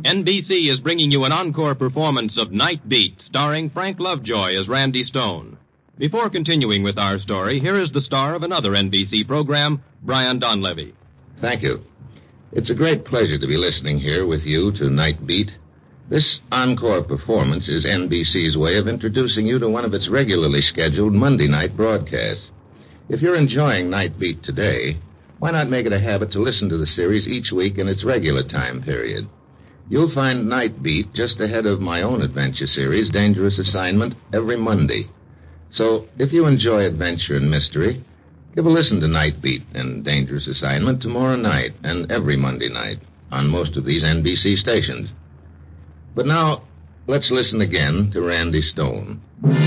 NBC is bringing you an encore performance of Night Beat, starring Frank Lovejoy as Randy Stone. Before continuing with our story, here is the star of another NBC program, Brian Donlevy. Thank you. It's a great pleasure to be listening here with you to Night Beat. This encore performance is NBC's way of introducing you to one of its regularly scheduled Monday night broadcasts. If you're enjoying Night Beat today, why not make it a habit to listen to the series each week in its regular time period? You'll find Night Beat just ahead of my own adventure series, Dangerous Assignment, every Monday. So, if you enjoy adventure and mystery, give a listen to Night Beat and Dangerous Assignment tomorrow night and every Monday night on most of these NBC stations. But now, let's listen again to Randy Stone.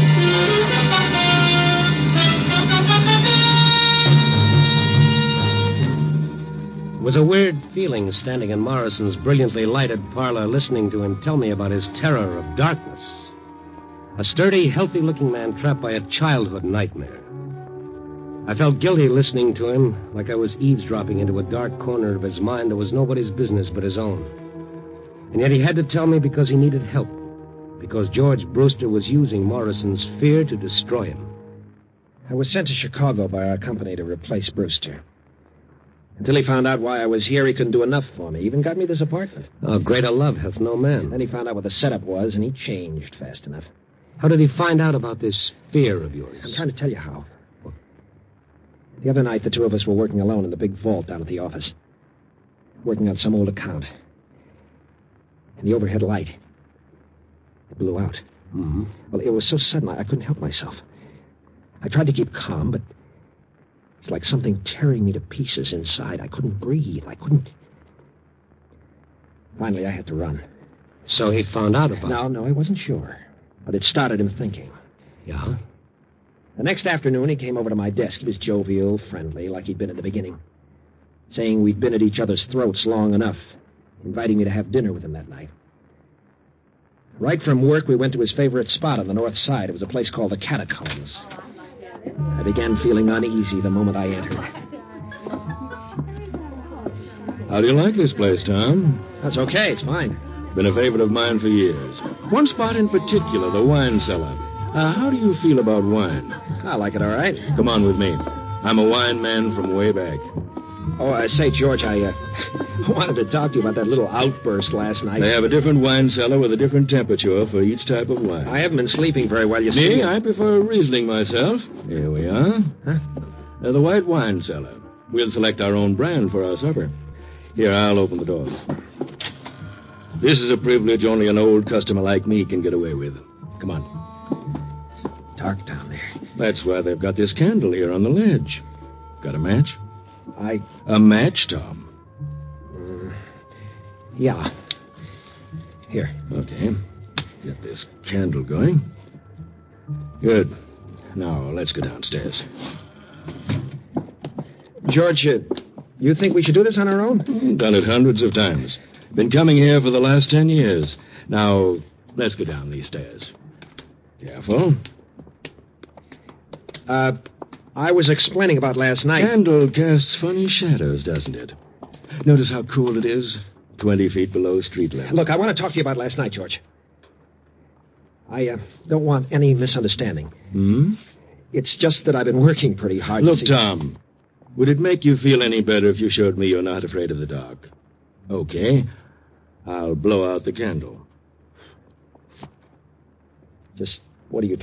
It was a weird feeling standing in Morrison's brilliantly lighted parlor listening to him tell me about his terror of darkness. A sturdy, healthy-looking man trapped by a childhood nightmare. I felt guilty listening to him, like I was eavesdropping into a dark corner of his mind that was nobody's business but his own. And yet he had to tell me because he needed help, because George Brewster was using Morrison's fear to destroy him. I was sent to Chicago by our company to replace Brewster. Until he found out why I was here, he couldn't do enough for me. He even got me this apartment. Oh, greater love hath no man. Then he found out what the setup was, and he changed fast enough. How did he find out about this fear of yours? I'm trying to tell you how. The other night, the two of us were working alone in the big vault down at the office. Working on some old account. And the overhead light, it blew out. Mm-hmm. Well, it was so sudden, I couldn't help myself. I tried to keep calm, but it's like something tearing me to pieces inside. I couldn't breathe. Finally, I had to run. So he found out about it? No, I wasn't sure. But it started him thinking. Yeah? The next afternoon, he came over to my desk. He was jovial, friendly, like he'd been at the beginning. Saying we'd been at each other's throats long enough. Inviting me to have dinner with him that night. Right from work, we went to his favorite spot on the north side. It was a place called the Catacombs. I began feeling uneasy the moment I entered. How do you like this place, Tom? That's okay. It's fine. Been a favorite of mine for years. One spot in particular, the wine cellar. How do you feel about wine? I like it all right. Come on with me. I'm a wine man from way back. Oh, say, George, I wanted to talk to you about that little outburst last night. They have a different wine cellar with a different temperature for each type of wine. I haven't been sleeping very well, you see. Me? I prefer Riesling myself. Here we are. Huh? The white wine cellar. We'll select our own brand for our supper. Here, I'll open the door. This is a privilege only an old customer like me can get away with. Come on. Dark down there. That's why they've got this candle here on the ledge. Got a match? A match, Tom? Yeah. Here. Okay. Get this candle going. Good. Now, let's go downstairs. George, you think we should do this on our own? Done it hundreds of times. Been coming here for the last 10 years. Now, let's go down these stairs. Careful. I was explaining about last night. Candle casts funny shadows, doesn't it? Notice how cool it is? 20 feet below street level. Look, I want to talk to you about last night, George. I don't want any misunderstanding. Hmm? It's just that I've been working pretty hard. Look, Tom, would it make you feel any better if you showed me you're not afraid of the dark? Okay. I'll blow out the candle. Just what are you